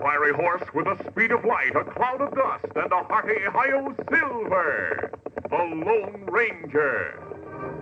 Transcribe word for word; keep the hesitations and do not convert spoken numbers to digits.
fiery horse with the speed of light, a cloud of dust, and a hearty hi-yo silver. The Lone Ranger.